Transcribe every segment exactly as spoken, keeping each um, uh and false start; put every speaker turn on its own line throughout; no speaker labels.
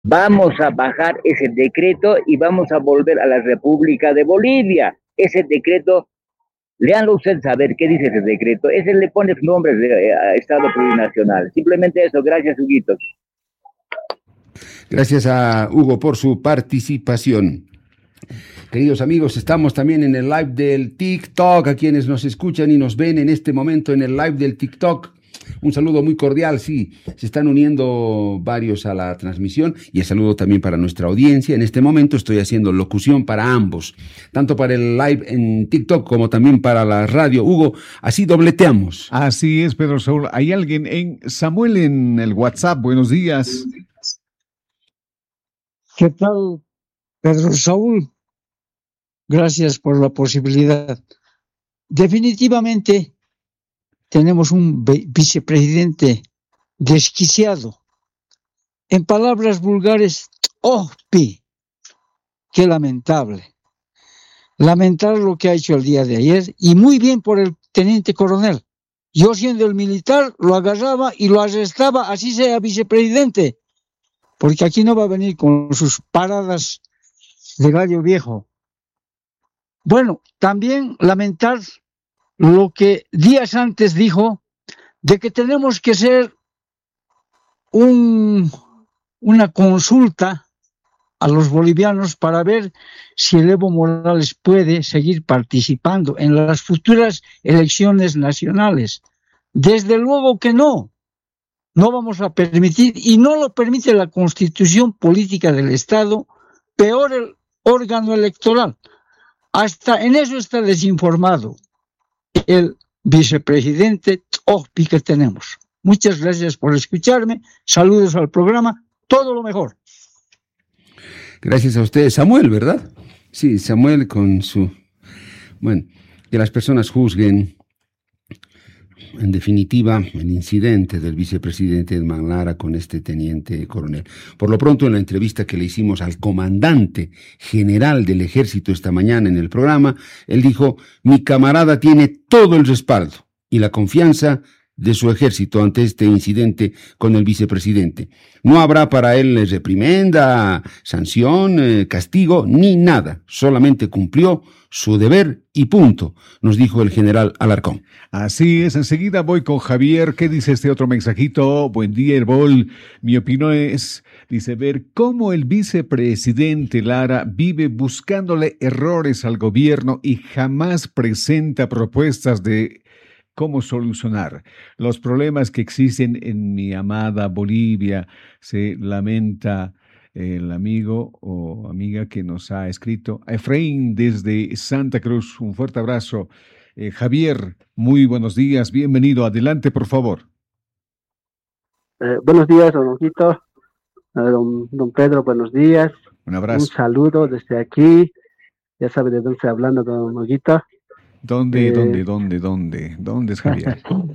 Vamos a bajar ese decreto y vamos a volver a la República de Bolivia. Ese decreto, léanlo ustedes a ver qué dice ese decreto. Ese le pone nombres de a Estado plurinacional. Simplemente eso. Gracias, Huguito.
Gracias a Hugo por su participación. Queridos amigos, estamos también en el live del TikTok, a quienes nos escuchan y nos ven en este momento en el live del TikTok. Un saludo muy cordial, sí, se están uniendo varios a la transmisión y el saludo también para nuestra audiencia. En este momento estoy haciendo locución para ambos, tanto para el live en TikTok como también para la radio. Hugo, así dobleteamos.
Así es, Pedro Saúl. Hay alguien en Samuel en el WhatsApp. Buenos días.
¿Qué tal, Pedro Saúl? Gracias por la posibilidad. Definitivamente tenemos un vicepresidente desquiciado. En palabras vulgares, ¡oh, pi! ¡Qué lamentable! Lamentable lo que ha hecho el día de ayer, y muy bien por el teniente coronel. Yo, siendo el militar, lo agarraba y lo arrestaba, así sea vicepresidente, porque aquí no va a venir con sus paradas de gallo viejo. Bueno, también lamentar lo que días antes dijo de que tenemos que hacer un, una consulta a los bolivianos para ver si el Evo Morales puede seguir participando en las futuras elecciones nacionales. Desde luego que no. No vamos a permitir, y no lo permite la Constitución Política del Estado, peor el órgano electoral. Hasta en eso está desinformado el vicepresidente Ojpi que tenemos. Muchas gracias por escucharme. Saludos al programa. Todo lo mejor.
Gracias a ustedes. Samuel, ¿verdad? Sí, Samuel con su... Bueno, que las personas juzguen, en definitiva, el incidente del vicepresidente Edman Lara con este teniente coronel. Por lo pronto, en la entrevista que le hicimos al comandante general del ejército esta mañana en el programa, él dijo: mi camarada tiene todo el respaldo y la confianza de su ejército ante este incidente con el vicepresidente. No habrá para él reprimenda, sanción, eh, castigo, ni nada. Solamente cumplió su deber y punto, nos dijo el general Alarcón.
Así es, enseguida voy con Javier. ¿Qué dice este otro mensajito? Buen día, Herbol. Mi opinión es, dice, ver cómo el vicepresidente Lara vive buscándole errores al gobierno y jamás presenta propuestas de cómo solucionar los problemas que existen en mi amada Bolivia. Se lamenta el amigo o amiga que nos ha escrito. Efraín desde Santa Cruz, un fuerte abrazo. Eh, Javier, muy buenos días, bienvenido. Adelante, por favor.
Eh, buenos días, don Ojito. Eh, don, don Pedro, buenos días.
Un abrazo.
Un saludo desde aquí. Ya sabe de dónde estoy hablando, don Ojito.
¿Dónde,
eh,
dónde, dónde, dónde? ¿Dónde es Javier?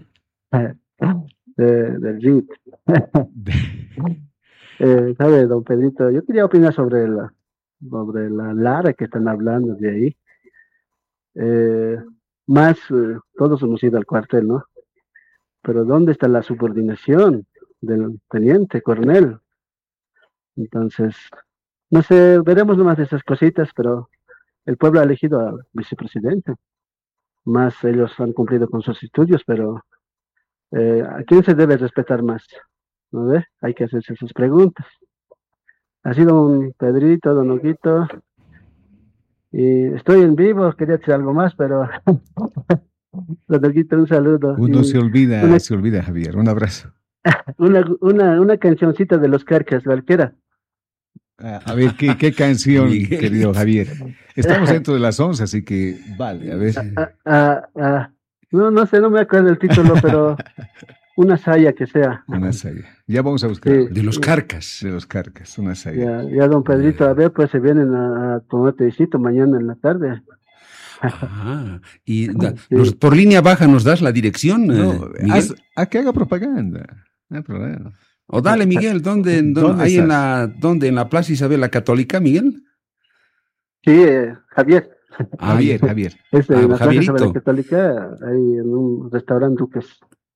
de, del R I T. eh, ¿Sabe, don Pedrito? Yo quería opinar sobre la, sobre la Lara que están hablando de ahí. Eh, más, eh, todos hemos ido al cuartel, ¿no? Pero ¿dónde está la subordinación del teniente coronel? Entonces, no sé, veremos nomás esas cositas, pero el pueblo ha elegido al vicepresidente. Más ellos han cumplido con sus estudios, pero eh, ¿a quién se debe respetar más? ¿No ve? Hay que hacerse esas preguntas. Ha sido un Pedrito, don Ojito, y estoy en vivo, quería decir algo más, pero don Ojito, un saludo.
Uno
y
se olvida,
una,
se olvida, Javier, un abrazo.
Una, una, una cancioncita de los Carcas, cualquiera.
Ah, a ver, ¿qué, qué canción, querido Javier? Estamos dentro de las once, así que vale, a ver.
Ah, ah, ah, no, no sé, no me acuerdo el título, pero una saya que sea.
Una saya. Ya vamos a buscar.
Sí. De los Carcas.
De los Carcas, una saya.
Ya, ya don Pedrito, a ver, pues se vienen a, a tomar tecito mañana en la tarde.
Ah, y da, sí. nos, por línea baja nos das la dirección,
no,
eh,
haz, a que haga propaganda, no hay problema.
O dale, Miguel, ¿dónde, dónde, ¿Dónde ahí en la, ¿dónde, en la Plaza Isabel la Católica, Miguel?
Sí, eh, Javier.
Ah, Javier, Javier.
Es en
ah,
la
Javierito.
Plaza Isabel la Católica, ahí en un restaurante Duques.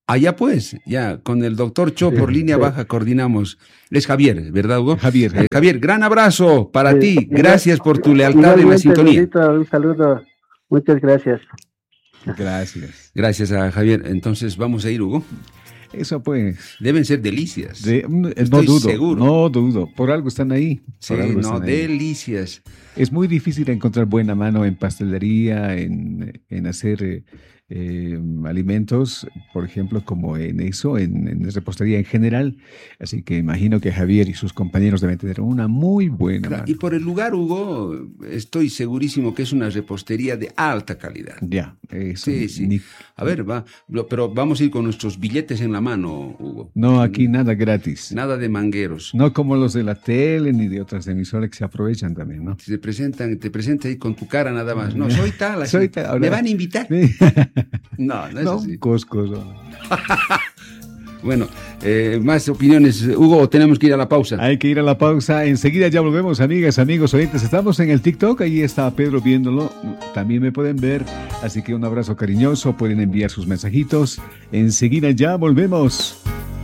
Allá pues, ya, con el doctor Cho por línea baja coordinamos. Es Javier, ¿verdad, Hugo?
Javier.
Eh, Javier, gran abrazo para
Sí,
ti.
igual-
Gracias por tu lealtad en la
Igualmente,
sintonía.
Pedrito, un saludo. Muchas gracias.
Gracias.
Gracias a Javier. Entonces, vamos a ir, Hugo.
Eso pues.
Deben ser delicias.
De, no
Estoy
dudo,
seguro.
no dudo. Por algo están ahí.
Sí,
Por algo
no,
están ahí.
delicias.
Es muy difícil encontrar buena mano en pastelería, en, en hacer eh, eh, alimentos, por ejemplo, como en eso, en, en repostería en general. Así que imagino que Javier y sus compañeros deben tener una muy buena mano.
Y por el lugar, Hugo, estoy segurísimo que es una repostería de alta calidad.
Ya, eso.
Sí, sí.
ni-
A ver, va, lo- pero vamos a ir con nuestros billetes en la mano, Hugo.
no, aquí nada gratis.
Nada de mangueros.
No como los de la tele ni de otras emisoras que se aprovechan también, ¿no?
Te presentan, te presentan ahí con tu cara nada más. No, soy tal, así.
Soy tal, ahora-
¿Me van a invitar?
Sí.
No, no es
No,
así.
Cosco. no.
Bueno, eh, más opiniones. Hugo, tenemos que ir a la pausa.
Hay que ir a la pausa. Enseguida ya volvemos, amigas, amigos, oyentes. Estamos en el TikTok. Ahí está Pedro viéndolo. También me pueden ver. Así que un abrazo cariñoso. Pueden enviar sus mensajitos. Enseguida ya volvemos.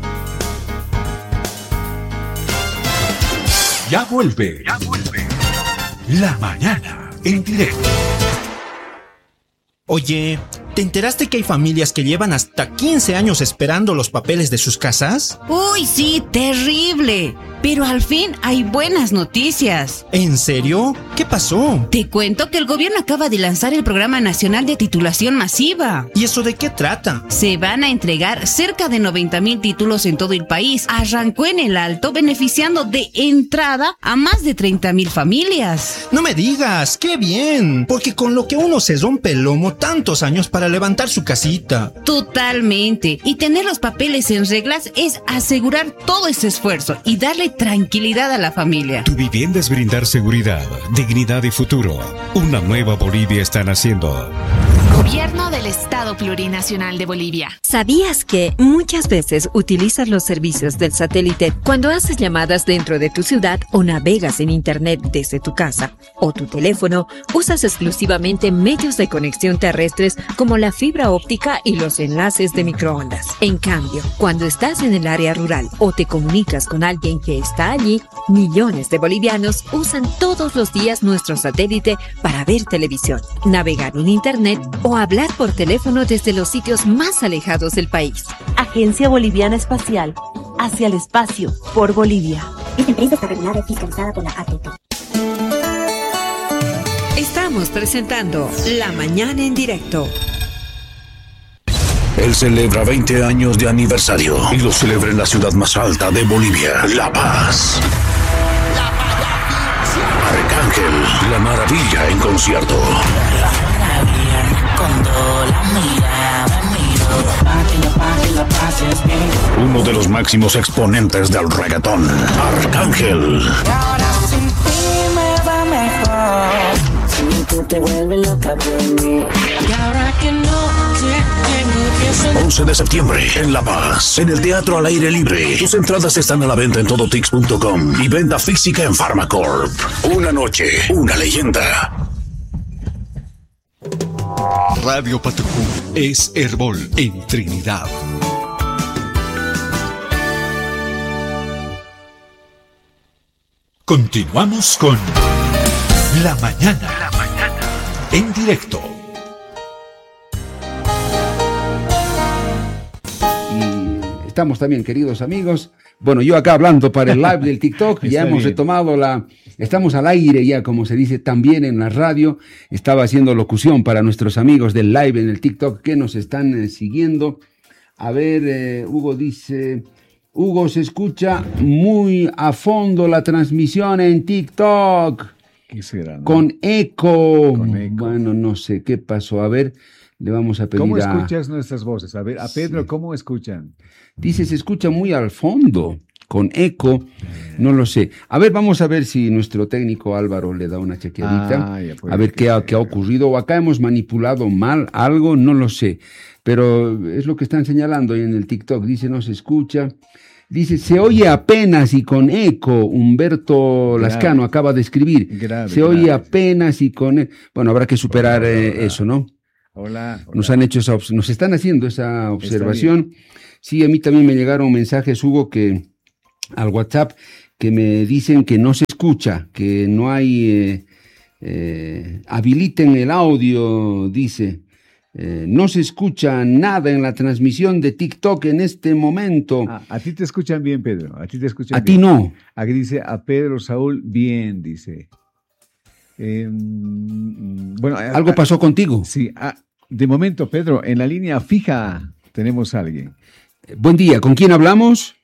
Ya vuelve. Ya vuelve. La mañana en directo.
Oye, ¿te enteraste que hay familias que llevan hasta quince años esperando los papeles de sus casas?
Uy, sí, terrible. Pero al fin hay buenas noticias.
¿En serio? ¿Qué pasó?
Te cuento que el gobierno acaba de lanzar el Programa Nacional de Titulación Masiva.
¿Y eso de qué trata?
Se van a entregar cerca de noventa mil títulos en todo el país. Arrancó en el Alto, beneficiando de entrada a más de treinta mil familias.
No me digas, qué bien. Porque con lo que uno se rompe el lomo tantos años para levantar su casita.
Totalmente. Y tener los papeles en reglas es asegurar todo ese esfuerzo y darle tranquilidad a la familia.
Tu vivienda es brindar seguridad, dignidad y futuro. Una nueva Bolivia está naciendo.
Gobierno del Estado Plurinacional de Bolivia.
¿Sabías que muchas veces utilizas los servicios del satélite cuando haces llamadas dentro de tu ciudad o navegas en internet desde tu casa o tu teléfono? Usas exclusivamente medios de conexión terrestres como la fibra óptica y los enlaces de microondas. En cambio, cuando estás en el área rural o te comunicas con alguien que está allí, millones de bolivianos usan todos los días nuestro satélite para ver televisión, navegar en internet o hablar por teléfono desde los sitios más alejados del país.
Agencia Boliviana Espacial. Hacia el espacio. Por Bolivia.
Esta empresa está regulada y fiscalizada por la A T P.
Estamos presentando La Mañana en Directo.
Él celebra veinte años de aniversario y lo celebra en la ciudad más alta de Bolivia, La Paz. Arcángel, la maravilla en concierto. Uno de los máximos exponentes del reggaetón, Arcángel. once de septiembre en La Paz, en el Teatro al Aire Libre. Tus entradas están a la venta en todo tix punto com y venta física en Pharmacorp. Una noche, una leyenda. Radio Patucú es Herbol en Trinidad. Continuamos con La Mañana, La Mañana en directo.
Y estamos también, queridos amigos. Bueno, yo acá hablando para el live del TikTok, ya hemos
bien.
retomado la... Estamos al aire ya, como se dice, también en la radio. Estaba haciendo locución para nuestros amigos del live en el TikTok que nos están eh, siguiendo. A ver, eh, Hugo dice... Hugo, se escucha muy a fondo la transmisión en TikTok.
¿Qué será? no?
Con eco.
Con eco.
Bueno, no sé qué pasó. A ver, le vamos a pedir
¿Cómo
a...
escuchas nuestras voces? A ver, a Pedro,
Sí.
¿cómo escuchan?
Dice, se escucha muy al fondo, con eco, no lo sé. A ver, vamos a ver si nuestro técnico Álvaro le da una chequeadita,
Ah, ya puede
a ver qué ha,
ser.
qué ha ocurrido, o acá hemos manipulado mal algo, no lo sé. Pero es lo que están señalando ahí en el TikTok, dice, no se escucha. Dice, se oye apenas y con eco, Humberto
Grave.
Lascano acaba de escribir.
Grave,
se oye
grave.
apenas y con eco. Bueno, habrá que superar
Hola,
eh,
hola.
eso, ¿no?
Hola. hola.
Nos han hecho esa, obs- nos están haciendo esa observación. Sí, a mí también me llegaron mensajes, Hugo, que al WhatsApp, que me dicen que no se escucha, que no hay... Eh, eh, habiliten el audio, dice. Eh, no se escucha nada en la transmisión de TikTok en este momento.
Ah, a ti te escuchan bien, Pedro. A ti te escuchan
a
bien.
ti no.
Aquí dice a Pedro Saúl, bien, dice. Eh, bueno,
¿Algo
a,
pasó contigo?
Sí. A, de momento, Pedro, en la línea fija tenemos a alguien.
Eh, buen día. ¿Con quién hablamos?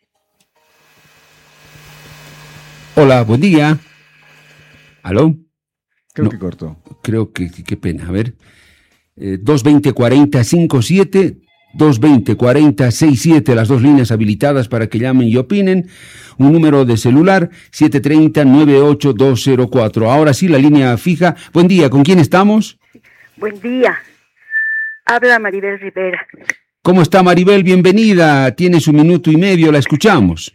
Hola, buen día. ¿Aló?
Creo
no,
que cortó.
Creo que, qué pena. A ver. Eh, dos veinte, cuarenta, cincuenta y siete, dos veinte, cuarenta, sesenta y siete, las dos líneas habilitadas para que llamen y opinen. Un número de celular, siete tres cero, nueve ocho dos cero cuatro. Ahora sí, la línea fija. Buen día, ¿con quién estamos?
Buen día. Habla Maribel Rivera.
¿Cómo está, Maribel? Bienvenida. Tiene su minuto y medio, la escuchamos.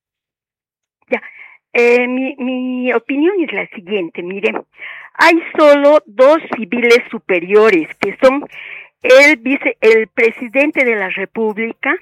Ya. Eh, mi, mi opinión es la siguiente, miren. Hay solo dos civiles superiores, que son el vice, el presidente de la República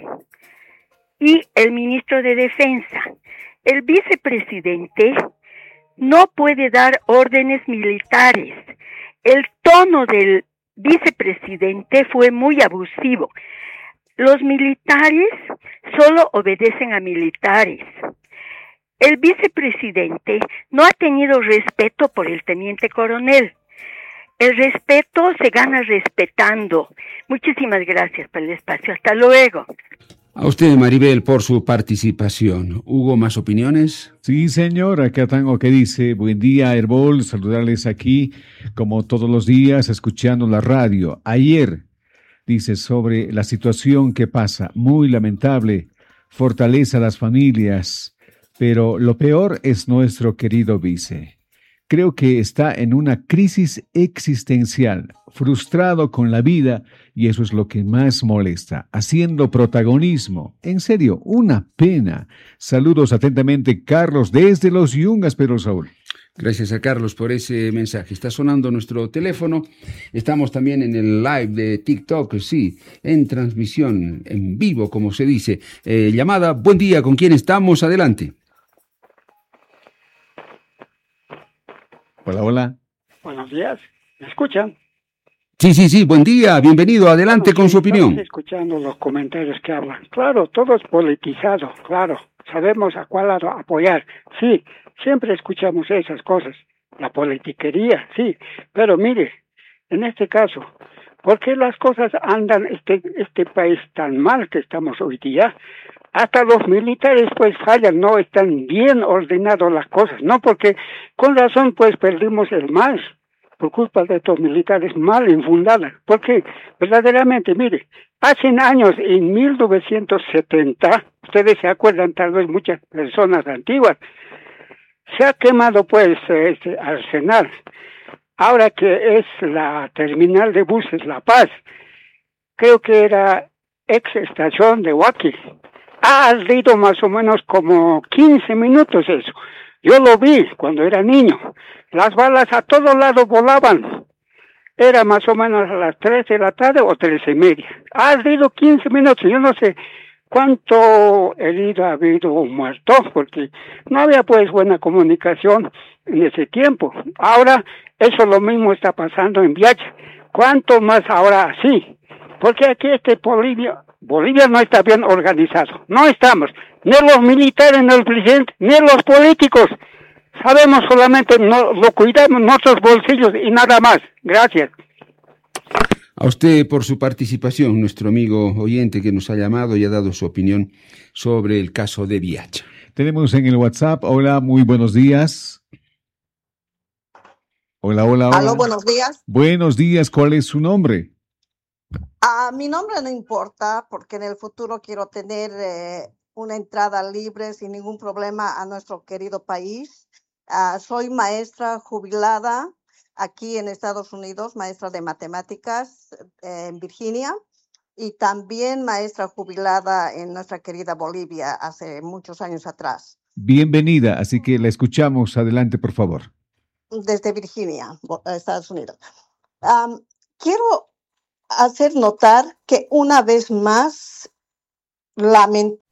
y el ministro de Defensa. El vicepresidente no puede dar órdenes militares. El tono del vicepresidente fue muy abusivo. Los militares solo obedecen a militares. El vicepresidente no ha tenido respeto por el teniente coronel. El respeto se gana respetando. Muchísimas gracias por el espacio. Hasta luego.
A usted, Maribel, por su participación. ¿Hugo, más opiniones?
Sí, señor. Acá tengo que dice, buen día, Herbol. Saludarles aquí, como todos los días, escuchando la radio. Ayer, dice, sobre la situación que pasa. Muy lamentable. Fortaleza a las familias. Pero lo peor es nuestro querido vice. Creo que está en una crisis existencial, frustrado con la vida, y eso es lo que más molesta, haciendo protagonismo. En serio, una pena. Saludos atentamente, Carlos, desde Los Yungas, Pedro Saúl.
Gracias a Carlos por ese mensaje. Está sonando nuestro teléfono. Estamos también en el live de TikTok, sí, en transmisión, en vivo, como se dice. Eh, llamada, buen día, ¿con quién estamos? Adelante.
Hola, hola.
Buenos días. ¿Me escuchan?
Sí, sí, sí. Buen día. Bienvenido. Adelante
bueno,
con
sí,
su opinión.
Estamos escuchando los comentarios que hablan. Claro, todo es politizado. Claro, sabemos a cuál lado apoyar. Sí, siempre escuchamos esas cosas. La politiquería, sí. Pero mire, en este caso, ¿por qué las cosas andan este este país tan mal que estamos hoy día? Hasta los militares pues fallan, no están bien ordenadas las cosas, no porque con razón pues perdimos el mar por culpa de estos militares mal infundadas, porque verdaderamente, mire, hace años, en mil novecientos setenta, ustedes se acuerdan tal vez muchas personas antiguas, se ha quemado pues este arsenal, ahora que es la terminal de buses La Paz, creo que era ex estación de Huaki. Ha ardido más o menos como quince minutos eso. Yo lo vi cuando era niño. Las balas a todos lados volaban. Era más o menos a las tres de la tarde o tres y media. Ha ardido quince minutos. Yo no sé cuánto herido ha habido o muerto, porque no había pues buena comunicación en ese tiempo. Ahora eso lo mismo está pasando en Viacha. ¿Cuánto más ahora así? Porque aquí este Bolivia... Bolivia no está bien organizado, no estamos, ni los militares, ni el presidente, ni los políticos, sabemos solamente, no, lo cuidamos nuestros bolsillos y nada más, gracias.
A usted por su participación, nuestro amigo oyente que nos ha llamado y ha dado su opinión sobre el caso de Viacha.
Tenemos en el WhatsApp, hola, muy buenos días. Hola, hola, hola.
Aló, buenos días.
Buenos días, ¿cuál es su nombre?
Ah, mi nombre no importa porque en el futuro quiero tener eh, una entrada libre sin ningún problema a nuestro querido país. Ah, soy maestra jubilada aquí en Estados Unidos, maestra de matemáticas eh, en Virginia y también maestra jubilada en nuestra querida Bolivia hace muchos años atrás.
Bienvenida, así que la escuchamos. Adelante, por favor.
Desde Virginia, Estados Unidos. Um, quiero hacer notar que una vez más lamentablemente